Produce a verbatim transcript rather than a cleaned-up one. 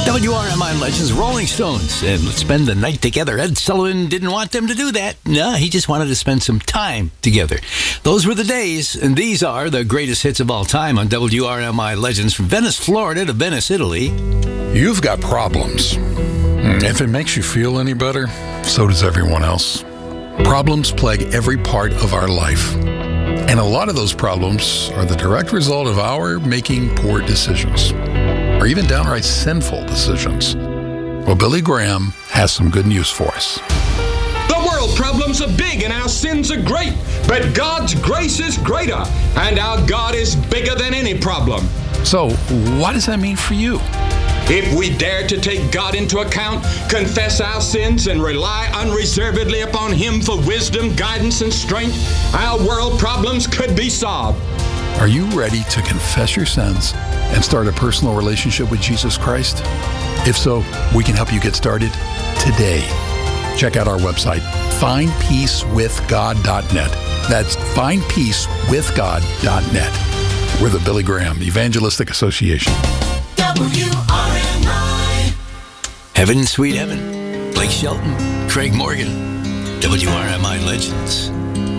W R M I Legends, Rolling Stones, and let's spend the night together. Ed Sullivan didn't want them to do that. No, he just wanted to spend some time together. Those were the days, and these are the greatest hits of all time on W R M I Legends from Venice, Florida to Venice, Italy. You've got problems. If it makes you feel any better, so does everyone else. Problems plague every part of our life. And a lot of those problems are the direct result of our making poor decisions, or even downright sinful decisions. Well, Billy Graham has some good news for us. The world problems are big and our sins are great, but God's grace is greater, and our God is bigger than any problem. So, what does that mean for you? If we dare to take God into account, confess our sins, and rely unreservedly upon Him for wisdom, guidance, and strength, our world problems could be solved. Are you ready to confess your sins and start a personal relationship with Jesus Christ? If so, we can help you get started today. Check out our website, find peace with god dot net. That's find peace with god dot net. We're the Billy Graham Evangelistic Association. W R M I. Heaven, Sweet Heaven. Blake Shelton, Craig Morgan, W R M I Legends.